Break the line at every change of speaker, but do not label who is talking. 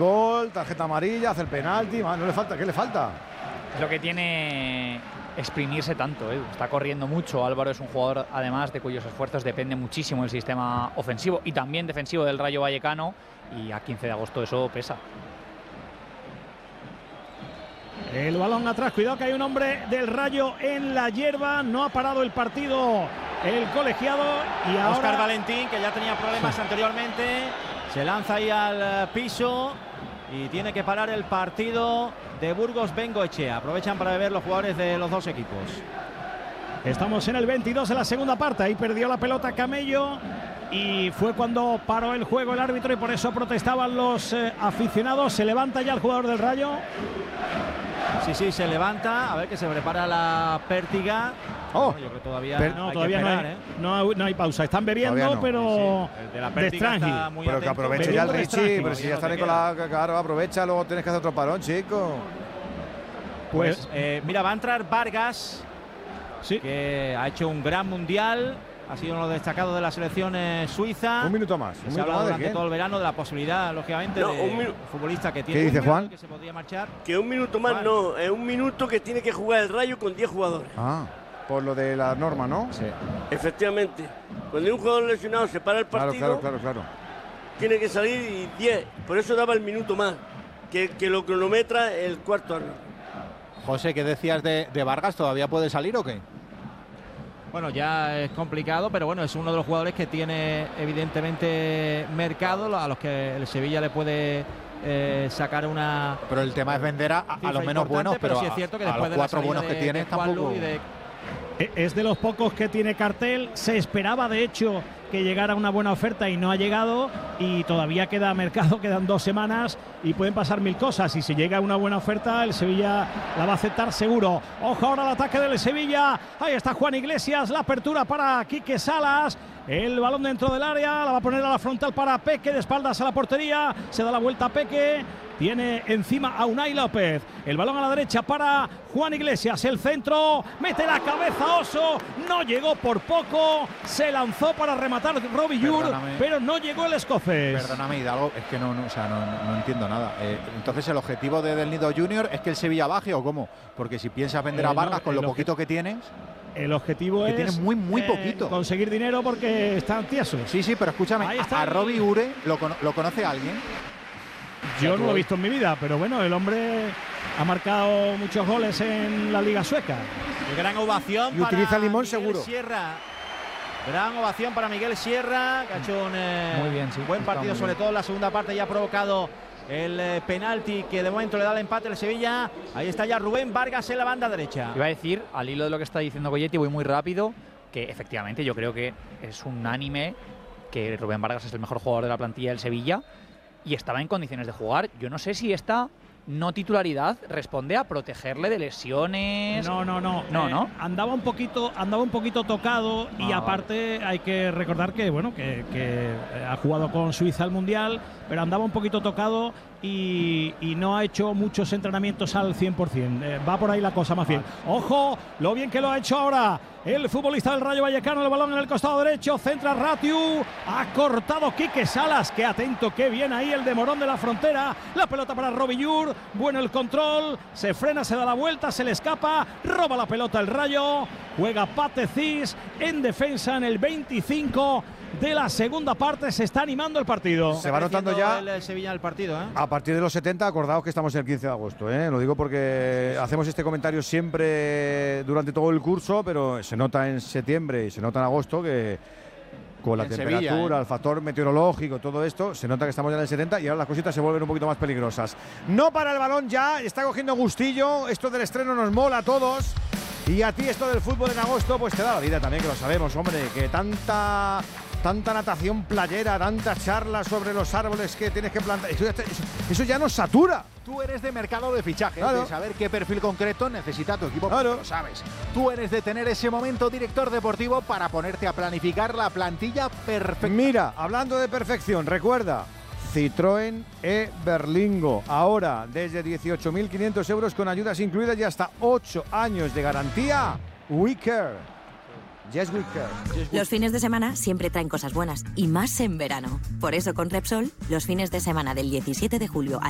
gol, tarjeta amarilla, hace el penalti. No le falta, ¿qué le falta?
Es lo que tiene exprimirse tanto, Edu. Está corriendo mucho. Álvaro es un jugador, además, de cuyos esfuerzos depende muchísimo el sistema ofensivo y también defensivo del Rayo Vallecano, y a 15 de agosto eso pesa.
El balón atrás, cuidado que hay un hombre del Rayo en la hierba, no ha parado el partido el colegiado y ahora
Óscar Valentín, que ya tenía problemas anteriormente, se lanza ahí al piso y tiene que parar el partido de Burgos Bengoechea. Aprovechan para beber los jugadores de los dos equipos.
Estamos en el 22 de la segunda parte, ahí perdió la pelota Camello y fue cuando paró el juego el árbitro y por eso protestaban los aficionados. Se levanta ya el jugador del Rayo.
Sí, se levanta, a ver que se prepara la pértiga.
Oh,
yo creo que todavía
todavía
hay que esperar,
no hay pausa. Están bebiendo,
no.
pero
sí. El de la pértiga está muy
pero
atento.
que aproveche ya el Richie, pero si ya están ahí con la... Claro, aprovecha, luego tienes que hacer otro parón, chico.
Pues
mira, va a entrar Vargas,
sí,
que ha hecho un gran mundial. Ha sido uno de los destacados de la selección suiza.
Un minuto más.
Se ha hablado durante todo el verano de la posibilidad, lógicamente, de un futbolista que tiene.
¿Qué dice Juan?
Que se podría marchar.
Que un minuto más no, es un minuto que tiene que jugar el Rayo con 10 jugadores.
Ah, por lo de la norma, ¿no?
Sí.
Efectivamente. Cuando hay un jugador lesionado se para el partido,
Claro.
tiene que salir y 10. Por eso daba el minuto más, que lo cronometra el cuarto árbitro.
José, ¿qué decías de Vargas? ¿Todavía puede salir o qué?
Bueno, ya es complicado, pero bueno, es uno de los jugadores que tiene evidentemente mercado, a los que el Sevilla le puede sacar una...
Pero el tema es vender a los menos buenos, pero
sí es cierto que
a
después
los
de la
4 buenos
salida
que tienes
de Juan
tampoco...
Lu y de...
es de los pocos que tiene cartel. Se esperaba, de hecho, que llegara una buena oferta y no ha llegado, y todavía queda mercado, quedan 2 semanas y pueden pasar 1000 cosas. Y si llega una buena oferta, el Sevilla la va a aceptar seguro. Ojo ahora al ataque del Sevilla. Ahí está Juan Iglesias, la apertura para Quique Salas. El balón dentro del área, la va a poner a la frontal para Peque, de espaldas a la portería. Se da la vuelta a Peque. Tiene encima a Unai López. El balón a la derecha para Juan Iglesias. El centro, mete la cabeza Oso. No llegó por poco. Se lanzó para rematar Robbie Llur, pero no llegó el escocés.
Perdóname, Hidalgo, es que no entiendo nada. Entonces, ¿el objetivo de Del Nido Junior es que el Sevilla baje o cómo? Porque si piensas vender a Vargas con lo poquito que tienes...
El objetivo
que
es
tienes muy poquito.
Conseguir dinero porque están tiesos.
Sí, pero escúchame, a Robbie Ure ¿lo conoce alguien?
Yo no lo he visto en mi vida, pero bueno, el hombre ha marcado muchos goles en la Liga Sueca.
Y gran ovación
y
para
utiliza limón
Miguel
seguro.
Sierra. Gran ovación para Miguel Sierra, que ha hecho un
muy bien, sí,
buen partido, sobre todo en la segunda parte, ya ha provocado el penalti que de momento le da el empate al Sevilla. Ahí está ya Rubén Vargas en la banda derecha.
Iba a decir, al hilo de lo que está diciendo Goyetti, voy muy rápido, que efectivamente yo creo que es unánime que Rubén Vargas es el mejor jugador de la plantilla del Sevilla y estaba en condiciones de jugar. Yo no sé si esta no titularidad responde a protegerle de lesiones.
No. Andaba un poquito tocado y aparte hay que recordar que bueno que ha jugado con Suiza el Mundial, pero andaba un poquito tocado y no ha hecho muchos entrenamientos al 100%. Va por ahí la cosa más bien. Ojo, lo bien que lo ha hecho ahora el futbolista del Rayo Vallecano. El balón en el costado derecho, centra Ratiu, ha cortado Quique Salas. Qué atento, qué bien ahí el de Morón de la Frontera. La pelota para Robbie Llur, bueno el control, se frena, se da la vuelta, se le escapa, roba la pelota el Rayo. Juega Pate Cis en defensa en el 25 de la segunda parte. Se está animando el partido.
Se va notando ya
el Sevilla el partido,
a partir de los 70. Acordaos que estamos el 15 de agosto, Lo digo porque hacemos este comentario siempre durante todo el curso, pero se nota en septiembre y se nota en agosto que con la temperatura,
Sevilla,
el factor meteorológico, todo esto, se nota que estamos ya en el 70 y ahora las cositas se vuelven un poquito más peligrosas. No para el balón ya, está cogiendo gustillo. Esto del estreno nos mola a todos. Y a ti esto del fútbol en agosto pues te da la vida también, que lo sabemos, hombre, que tanta natación playera, tantas charlas sobre los árboles que tienes que plantar, eso ya nos satura.
Tú eres de mercado de fichajes,
claro,
de saber qué perfil concreto necesita tu equipo,
claro,
lo sabes. Tú eres de tener ese momento director deportivo para ponerte a planificar la plantilla perfecta.
Mira, hablando de perfección, recuerda, Citroën e-Berlingo, ahora desde 18.500 euros con ayudas incluidas y hasta 8 años de garantía. We care. Yes, we care.
Los fines de semana siempre traen cosas buenas y más en verano. Por eso con Repsol, los fines de semana del 17 de julio al